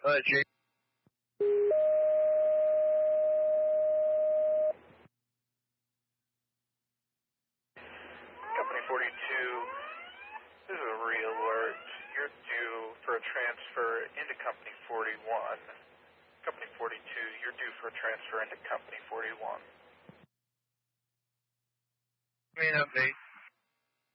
Jake. Company 42, this is a re-alert. You're due for a transfer into Company 41. Company 42, you're due for a transfer into Company 41. Main update.